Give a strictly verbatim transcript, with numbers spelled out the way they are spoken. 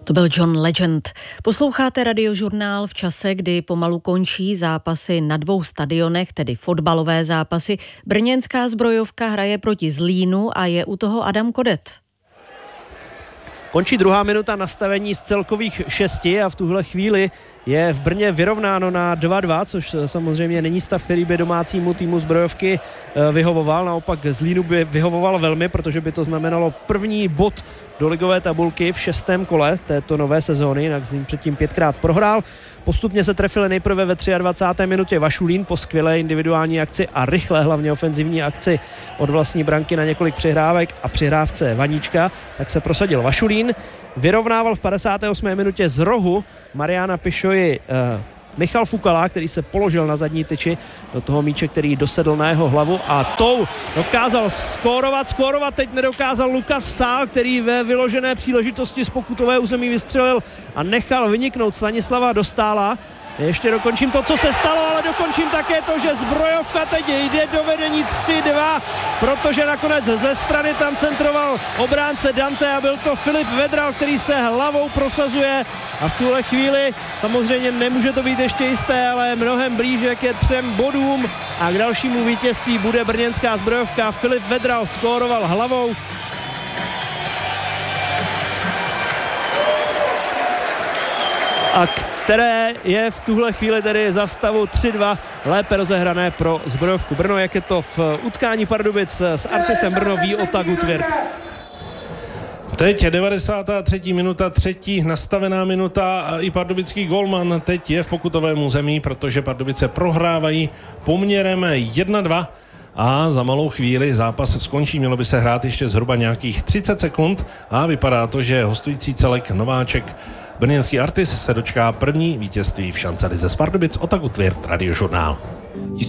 To byl John Legend. Posloucháte Radiožurnál v čase, kdy pomalu končí zápasy na dvou stadionech, tedy fotbalové zápasy. Brněnská Zbrojovka hraje proti Zlínu a je u toho Adam Kodet. Končí druhá minuta nastavení z celkových šesti a v tuhle chvíli je v Brně vyrovnáno na dva dva, což samozřejmě není stav, který by domácímu týmu Zbrojovky vyhovoval. Naopak Zlínu by vyhovoval velmi, protože by to znamenalo první bod do ligové tabulky v šestém kole této nové sezóny, jinak Zlín předtím pětkrát prohrál. Postupně se trefili nejprve ve dvacáté třetí minutě Vašulín po skvělé individuální akci a rychlé hlavně ofenzivní akci od vlastní branky na několik přihrávek a přihrávce Vaníčka, tak se prosadil Vašulín. Vyrovnával v padesáté osmé minutě z rohu Mariana Pišoji eh, Michal Fukala, který se položil na zadní tyči do toho míče, který dosedl na jeho hlavu a tou dokázal skórovat, skórovat teď nedokázal Lukas Sál, který ve vyložené příležitosti z pokutové území vystřelil a nechal vyniknout Stanislava Dostála. Ještě dokončím to, co se stalo, ale dokončím také to, že Zbrojovka teď jde do vedení tři dva, protože nakonec ze strany tam centroval obránce Dante a byl to Filip Vedral, který se hlavou prosazuje a v tuhle chvíli samozřejmě nemůže to být ještě jisté, ale mnohem blíže ke třem bodům a k dalšímu vítězství bude brněnská Zbrojovka. Filip Vedral skóroval hlavou. A které je v tuhle chvíli tedy za stavu tři dva lépe rozehrané pro Zbrojovku Brno. Jak je to v utkání Pardubic s Artisem Brno, ví Otagu Tvirt. Teď je devadesátá třetí minuta, třetí nastavená minuta a i pardubický golman teď je v pokutovém území, protože Pardubice prohrávají poměrem jedna dva. A za malou chvíli zápas skončí, mělo by se hrát ještě zhruba nějakých třicet sekund a vypadá to, že hostující celek nováček brněnský Artis se dočká první vítězství v šancelize z Pardubic. Otagu Tvirt, Radiožurnál.